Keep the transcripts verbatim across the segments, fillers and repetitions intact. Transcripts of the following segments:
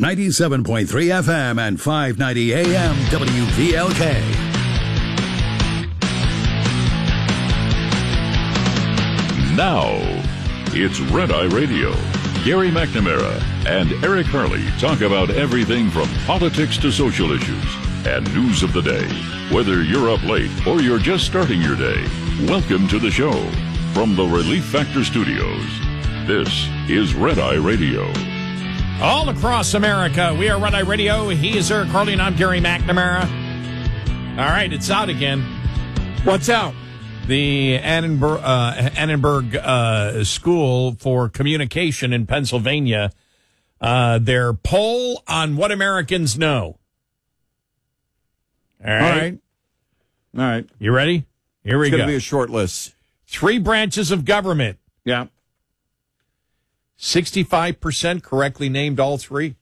ninety-seven point three F M and five ninety A M W V L K. Now, it's Red Eye Radio. Gary McNamara and Eric Harley talk about everything from politics to social issues and news of the day. Whether you're up late or you're just starting your day, welcome to the show. From the Relief Factor Studios, this is Red Eye Radio. All across America, we are Red Eye Radio. He is Eric Harley, and I'm Gary McNamara. All right, it's out again. What's out? The Annenberg, uh, Annenberg uh, School for Communication in Pennsylvania, uh, their poll on what Americans know. All right. All right. All right. You ready? Here we it's go. It's going to be a short list. Three branches of government. Yeah. sixty-five percent correctly named all three.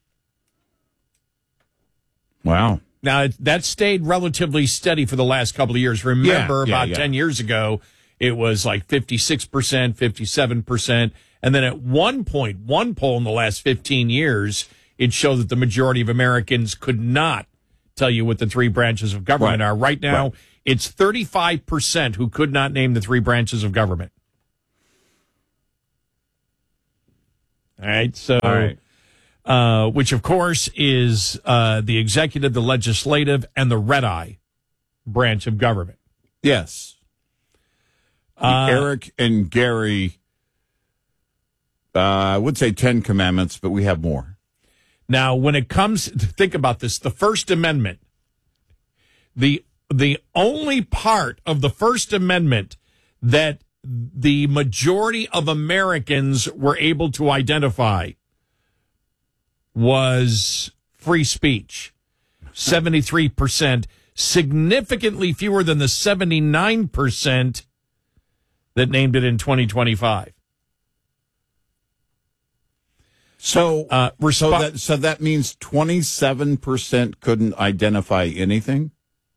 Wow. Now, that stayed relatively steady for the last couple of years. Remember, yeah, yeah, about yeah. ten years ago, it was like fifty-six percent, fifty-seven percent. And then at one point, one poll in the last fifteen years, it showed that the majority of Americans could not tell you what the three branches of government right. are. Right now, right. it's thirty-five percent who could not name the three branches of government. All right, so... All right. Uh, which, of course, is uh, the executive, the legislative, and the Red Eye branch of government. Yes. Uh, Eric and Gary, uh, I would say Ten Commandments, but we have more. Now, when it comes, think about this, the First Amendment, the the only part of the First Amendment that the majority of Americans were able to identify was free speech, seventy-three percent, significantly fewer than the seventy-nine percent that named it in twenty twenty-five. So, uh, resp- so, that, so that means twenty-seven percent couldn't identify anything?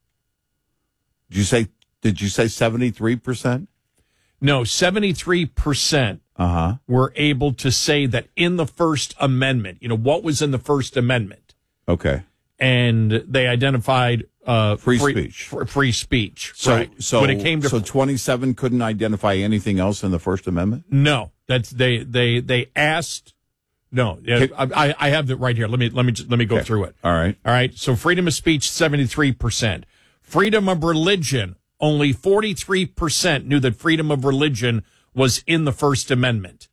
Did you say, did you say seventy-three percent? No, seventy-three percent Uh-huh. were able to say that in the First Amendment, you know, what was in the First Amendment? Okay. And they identified uh, free, free speech. F- free speech. So, right. so, when it came to so twenty-seven couldn't identify anything else in the First Amendment? No, that's they they they asked. No, yeah, I, I have it right here. Let me let me let me go Okay. through it. All right. All right. So freedom of speech, seventy-three percent. Freedom of religion, only forty-three percent knew that freedom of religion was in the First Amendment.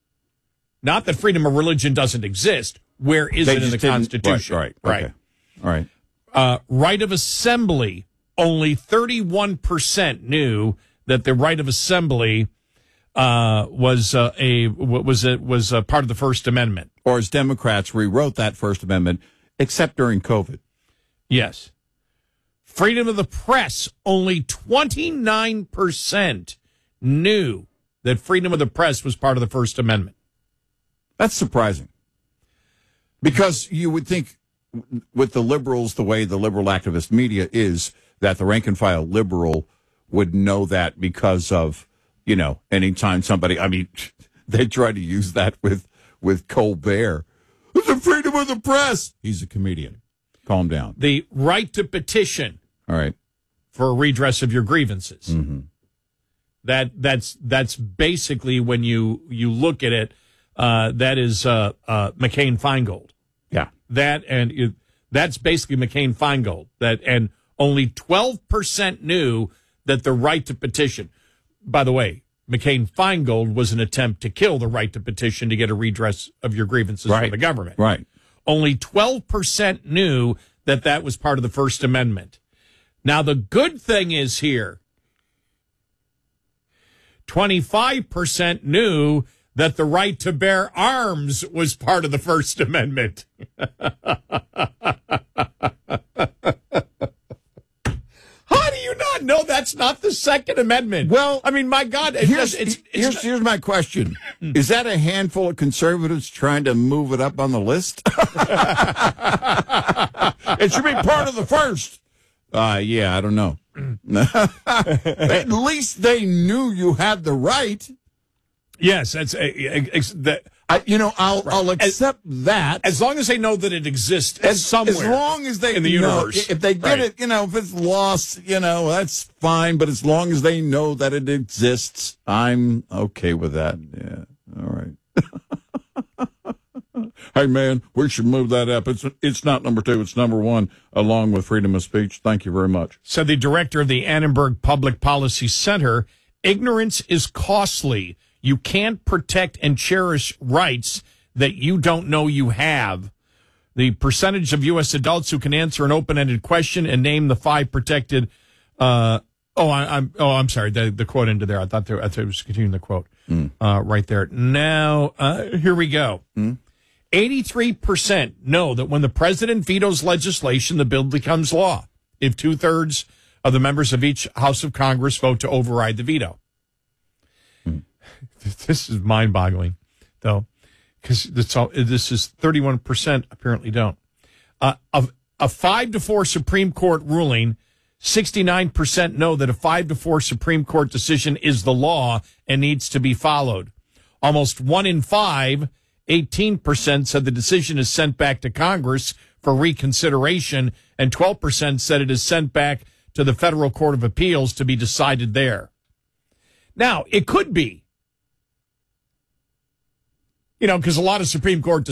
Not that freedom of religion doesn't exist. Where is They it in the just didn't- Constitution? Right. Right. Right. Okay. All right. Uh, right of assembly, only thirty-one percent knew that the right of assembly uh, was uh, a was a, was a part of the First Amendment. Or as Democrats rewrote that First Amendment, except during COVID. Yes. Freedom of the press, only twenty-nine percent knew that freedom of the press was part of the First Amendment. That's surprising. Because you would think with the liberals, the way the liberal activist media is, that the rank and file liberal would know that because of, you know, anytime somebody, I mean, they try to use that with, with Colbert. It's the freedom of the press. He's a comedian. Calm down. The right to petition. All right. For a redress of your grievances. Mm-hmm. That that's that's basically when you you look at it, uh, that is uh, uh, McCain-Feingold. Yeah, that and it, that's basically McCain-Feingold. That and only twelve percent knew that the right to petition. By the way, McCain-Feingold was an attempt to kill the right to petition to get a redress of your grievances right. from the government. Right. Only twelve percent knew that that was part of the First Amendment. Now the good thing is here. twenty-five percent knew that the right to bear arms was part of the First Amendment. How do you not know that's not the Second Amendment? Well, I mean, my God. It here's, does, it's, it's here's, not, here's my question. Is that a handful of conservatives trying to move it up on the list? It should be part of the first. Uh, yeah, I don't know. At least they knew you had the right. Yes, that's a, a, a, that. I, you know, I'll I'll accept as, that as long as they know that it exists as, somewhere. As long as they in the universe, know, if they get right. it, you know, if it's lost, you know, that's fine. But as long as they know that it exists, I'm okay with that. Yeah, all right. Hey, man, we should move that up. It's it's not number two, it's number one, along with freedom of speech. Thank you very much. Said the director of the Annenberg Public Policy Center, ignorance is costly. You can't protect and cherish rights that you don't know you have. The percentage of U S adults who can answer an open-ended question and name the five protected. Uh, oh, I, I'm. Oh, I'm sorry. The, the quote into there. I thought there. I thought it was continuing the quote mm. uh, right there. Now, uh, here we go. Mm. eighty-three percent know that when the president vetoes legislation, the bill becomes law if two-thirds of the members of each House of Congress vote to override the veto. Mm. This is mind-boggling, though, because this is thirty-one percent apparently don't. Uh, of a five to four Supreme Court ruling, sixty-nine percent know that a five to four Supreme Court decision is the law and needs to be followed. Almost one in five, eighteen percent said the decision is sent back to Congress for reconsideration, and twelve percent said it is sent back to the Federal Court of Appeals to be decided there. Now, it could be, you know, because a lot of Supreme Court